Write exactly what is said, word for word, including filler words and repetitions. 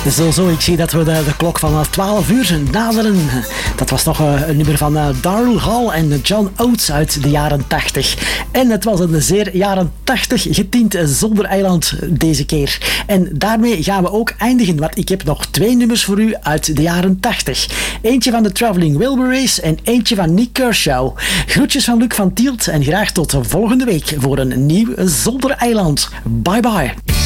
Zo, zo, ik zie dat we de, de klok van twaalf uur naderen. Dat was toch uh, een nummer van uh, Daryl Hall en John Oates uit de jaren tachtig. En het was een zeer jaren tachtig getint zoldereiland deze keer. En daarmee gaan we ook eindigen, want ik heb nog twee nummers voor u uit de jaren tachtig. Eentje van de Traveling Wilburys en eentje van Nik Kershaw. Groetjes van Luc van Tielt en graag tot volgende week voor een nieuw zoldereiland. Bye bye.